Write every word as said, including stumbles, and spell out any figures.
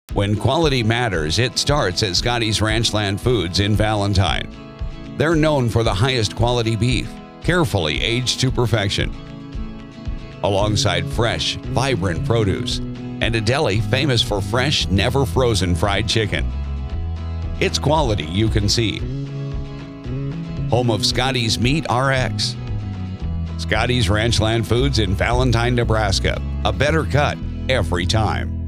When quality matters, it starts at Scotty's Ranchland Foods in Valentine. They're known for the highest quality beef, carefully aged to perfection, alongside fresh, vibrant produce, and a deli famous for fresh, never frozen fried chicken. It's quality you can see. Home of Scotty's Meat R X. Scotty's Ranchland Foods in Valentine, Nebraska. A better cut every time.